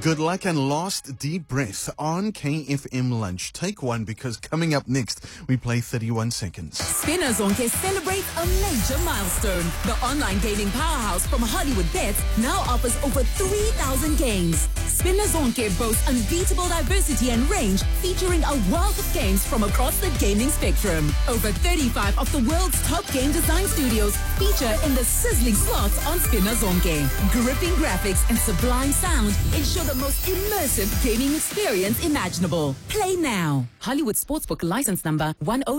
Good luck and last deep breath on KFM Lunch. Take one because coming up next, we play 31 seconds. Spinner Zonke celebrates a major milestone. The online gaming powerhouse from Hollywood Bets now offers over 3,000 games. Spinner Zonke boasts unbeatable diversity and range, featuring a wealth of games from across the gaming spectrum. Over 35 of the world's top game design studios feature in the sizzling slots on Spinner Zonke. Gripping graphics and sublime sound ensure the most immersive gaming experience imaginable. Play now. Hollywood Sportsbook license number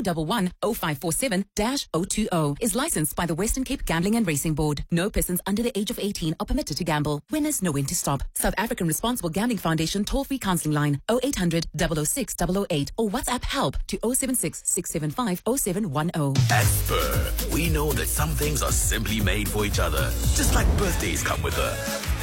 10110547-020 is licensed by the Western Cape Gambling and Racing Board. No persons under the age of 18 are permitted to gamble. Winners know when to stop. South African Responsible Gambling Foundation toll-free counseling line 0800 006 008 or WhatsApp help to 076 675 0710. At Spur, we know that some things are simply made for each other. Just like birthdays come with a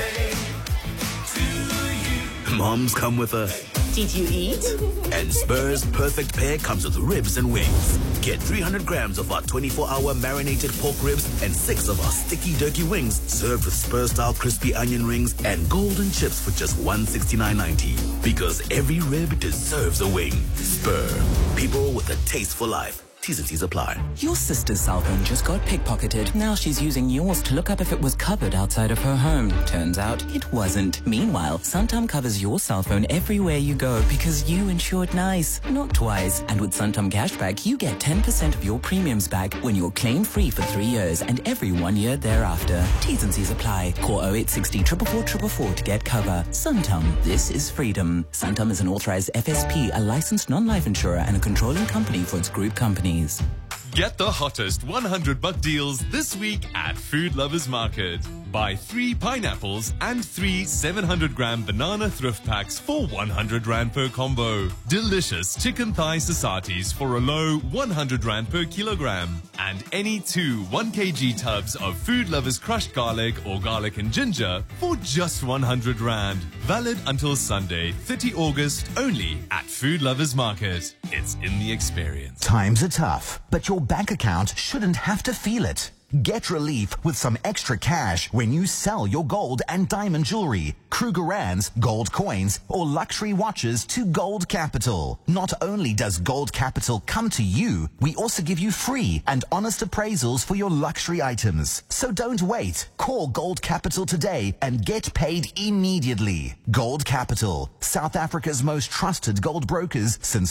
moms come with a Did you eat? And Spur's perfect pair comes with ribs and wings. Get 300 grams of our 24-hour marinated pork ribs and 6 of our sticky jerky wings served with Spur-style crispy onion rings and golden chips for just $169.90. Because every rib deserves a wing. Spur. People with a taste for life. T's and C's apply. Your sister's cell phone just got pickpocketed. Now she's using yours to look up if it was covered outside of her home. Turns out it wasn't. Meanwhile, Santam covers your cell phone everywhere you go because you insured nice, not twice. And with Santam Cashback, you get 10% of your premiums back when you're claim-free for 3 years and every 1 year thereafter. T's and C's apply. Call 0860 444 to get cover. Santam, this is freedom. Santam is an authorized FSP, a licensed non-life insurer and a controlling company for its group companies. Get the hottest 100 deals this week at Food Lovers Market. Buy 3 pineapples and 3 700-gram banana thrift packs for 100 Rand per combo. Delicious chicken thigh societies for a low 100 Rand per kilogram. And any 2 1 kg tubs of Food Lovers crushed garlic or garlic and ginger for just 100 Rand. Valid until Sunday, 30 August, only at Food Lovers Market. It's in the experience. Times are tough, but your bank account shouldn't have to feel it. Get relief with some extra cash when you sell your gold and diamond jewelry, Kruger Rands, gold coins, or luxury watches to Gold Capital. Not only does Gold Capital come to you, we also give you free and honest appraisals for your luxury items. So don't wait. Call Gold Capital today and get paid immediately. Gold Capital, South Africa's most trusted gold brokers since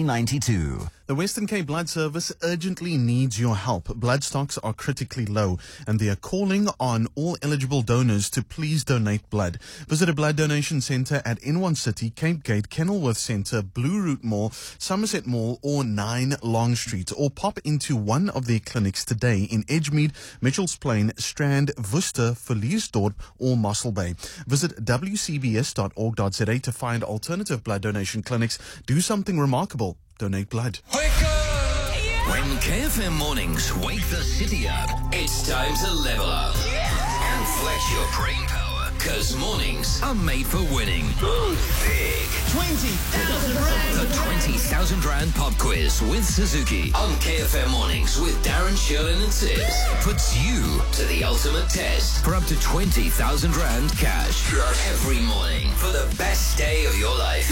1992. The Western Cape Blood Service urgently needs your help. Blood stocks are critically low, and they are calling on all eligible donors to please donate blood. Visit a blood donation centre at N1 City, Cape Gate, Kenilworth Centre, Blue Route Mall, Somerset Mall, or 9 Long Street, or pop into one of their clinics today in Edgemead, Mitchells Plain, Strand, Worcester, Verliesdorp, or Mossel Bay. Visit wcbs.org.za to find alternative blood donation clinics. Do something remarkable. Donate blood. When KFM mornings wake the city up, it's time to level up and flex your brain power. Because mornings are made for winning. Big. 20,000 Rand. The 20,000 Rand pop quiz with Suzuki on KFM mornings with Darren, Sherlin and Tibbs puts you to the ultimate test for up to 20,000 Rand cash every morning for the best day of your life.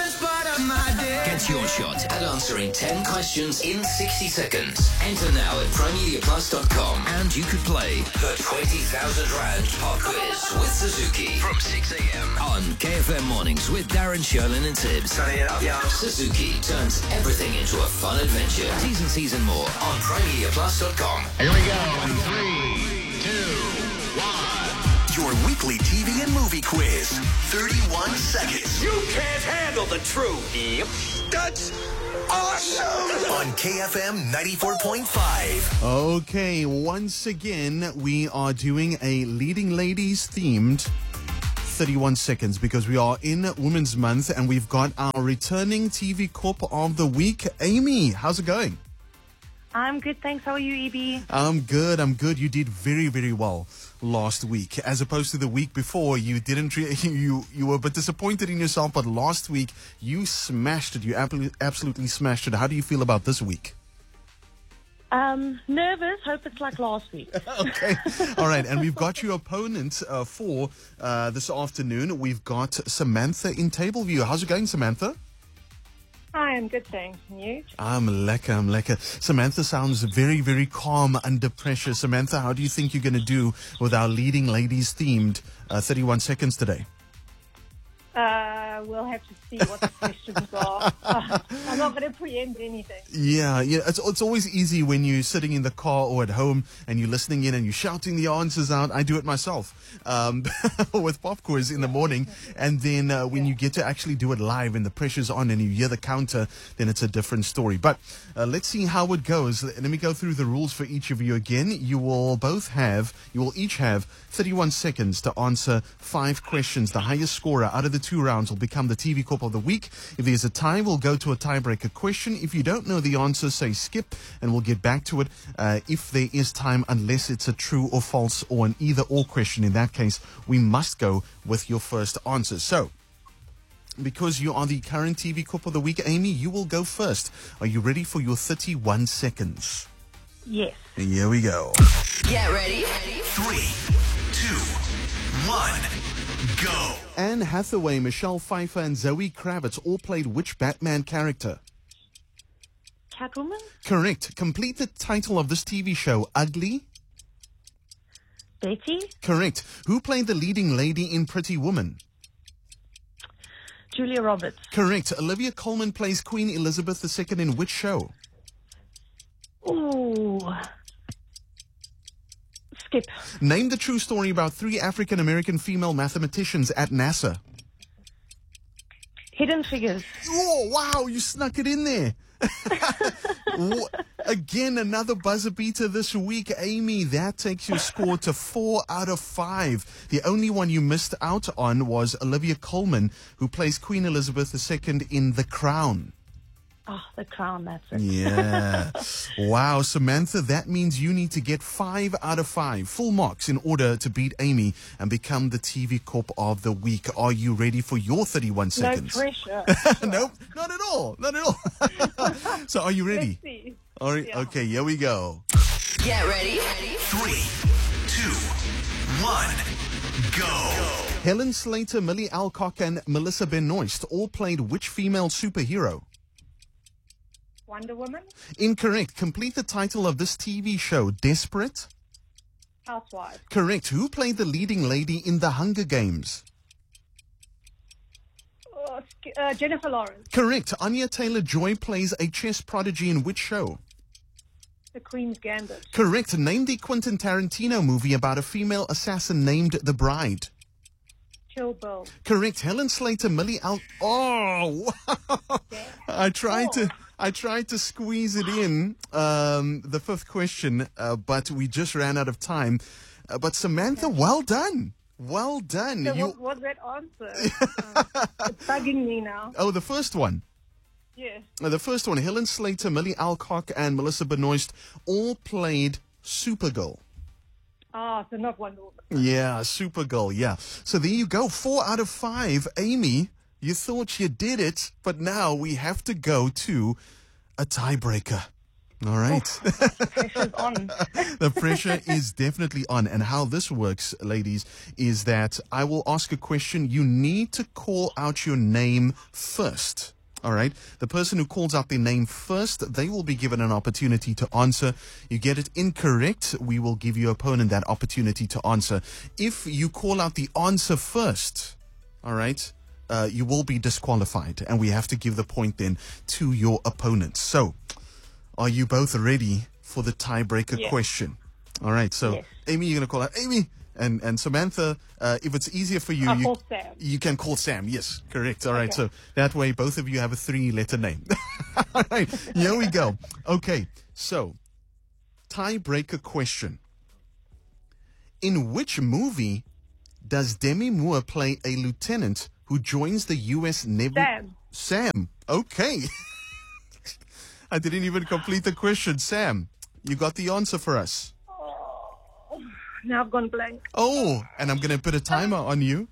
Get your shot at answering 10 questions in 60 seconds. Enter now at primediaplus.com and you could play the 20,000 Rand pop quiz with Suzuki from 6 a.m. on KFM mornings with Darren, Sherlin and Tibbs. Suzuki turns everything into a fun adventure. T's and C's and more on primediaplus.com. Here we go in 3, 2, 1. Your weekly TV and movie quiz. 31 seconds. You can't handle the truth. Yep. That's awesome. On KFM 94.5. Okay, once again, we are doing a leading ladies themed 31 seconds because we are in Women's Month and we've got our returning TV Corp of the Week. Amy, how's it going? I'm good, thanks. How are you, EB? I'm good. You did very, very well last week. As opposed to the week before, you didn't. You were a bit disappointed in yourself, but last week you smashed it. You absolutely smashed it. How do you feel about this week? Nervous. Hope it's like last week. Okay. All right. And we've got your opponent for this afternoon. We've got Samantha in Tableview. How's it going, Samantha? Hi, I'm good, thanks. And you? I'm lekker. Samantha sounds very, very calm under pressure. Samantha, how do you think you're going to do with our leading ladies themed 31 seconds today? We'll have to see what the questions are. I'm not going to preempt anything. Yeah. It's always easy when you're sitting in the car or at home and you're listening in and you're shouting the answers out. I do it myself with Pop Quiz in the morning. And then when you get to actually do it live and the pressure's on and you hear the counter, then it's a different story. But let's see how it goes. Let me go through the rules for each of you again. You will each have 31 seconds to answer 5 questions. The highest scorer out of the 2 rounds will become the TV Corp of the Week. If there's a tie, we'll go to a tiebreaker question. If you don't know the answer, say skip, and we'll get back to it if there is time, unless it's a true or false or an either-or question. In that case, we must go with your first answer. So, because you are the current TV Corp of the Week, Amy, you will go first. Are you ready for your 31 seconds? Yes. Here we go. Get ready. 3, 2, 1, go. Anne Hathaway, Michelle Pfeiffer, and Zoe Kravitz all played which Batman character? Catwoman? Correct. Complete the title of this TV show. Ugly? Betty? Correct. Who played the leading lady in Pretty Woman? Julia Roberts. Correct. Olivia Colman plays Queen Elizabeth II in which show? Ooh. Skip. Name the true story about 3 African-American female mathematicians at NASA. Hidden Figures. Oh, wow, you snuck it in there. Again, another buzzer beater this week. Amy, that takes your score to 4 out of 5. The only one you missed out on was Olivia Colman, who plays Queen Elizabeth II in The Crown. Oh, The Crown, that's it. Yeah. Wow, Samantha, that means you need to get 5 out of 5 full marks in order to beat Amy and become the TV Corp of the Week. Are you ready for your 31 seconds? No pressure. Nope, not at all. Not at all. So are you ready? Let's see. All right. Yeah. Okay, here we go. Get ready. 3, 2, 1, go. Helen Slater, Millie Alcock, and Melissa Benoist all played which female superhero? Wonder Woman? Incorrect. Complete the title of this TV show. Desperate? Housewives. Correct. Who played the leading lady in The Hunger Games? Jennifer Lawrence. Correct. Anya Taylor-Joy plays a chess prodigy in which show? The Queen's Gambit. Correct. Name the Quentin Tarantino movie about a female assassin named The Bride. Kill Bill. Correct. Helen Slater, Millie Oh, wow. I tried to squeeze it in, the 5th question, but we just ran out of time. But Samantha, well done. Well done. So what was that answer? It's bugging me now. Oh, the first one. Yes. The first one, Helen Slater, Millie Alcock, and Melissa Benoist all played Supergirl. Ah, so not Wonder Woman. Yeah, Supergirl, yeah. So there you go, 4 out of 5. Amy, you thought you did it, but now we have to go to a tiebreaker. All right. Pressure's on. The pressure is definitely on. And how this works, ladies, is that I will ask a question. You need to call out your name first. All right. The person who calls out their name first, they will be given an opportunity to answer. You get it incorrect, we will give your opponent that opportunity to answer. If you call out the answer first, all right, you will be disqualified, and we have to give the point then to your opponent. So, are you both ready for the tiebreaker question? All right. So, Amy, you're going to call out Amy. And Samantha, if it's easier for you, you can call Sam. Yes, correct. All right. So that way, both of you have a 3-letter name. All right. Here we go. Okay. So, tiebreaker question. In which movie does Demi Moore play a lieutenant who joins the U.S. Navy? Sam. Okay. I didn't even complete the question. Sam, you got the answer for us. Now I've gone blank. Oh, and I'm going to put a timer on you.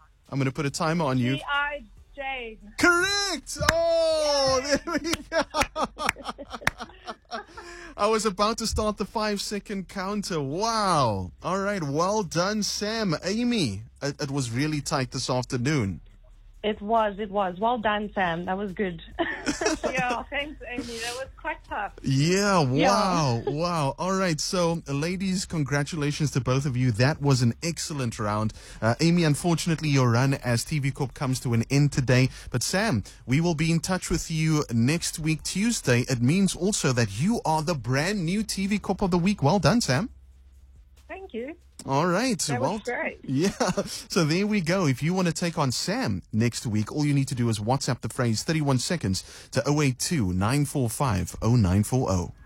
G.I. Jane. Correct. Oh, there we go. I was about to start the 5-second counter. Wow. All right. Well done, Sam. Amy, it was really tight this afternoon. It was. Well done, Sam. That was good. Yeah, thanks, Amy. That was quite tough. Yeah, wow, Yeah. wow. All right, so ladies, congratulations to both of you. That was an excellent round. Amy, unfortunately, your run as TV Corp comes to an end today. But Sam, we will be in touch with you next week, Tuesday. It means also that you are the brand new TV Corp of the week. Well done, Sam. Thank you. All right. That was great. Yeah. So there we go. If you want to take on Sam next week, all you need to do is WhatsApp the phrase 31 seconds to 082 945 0940.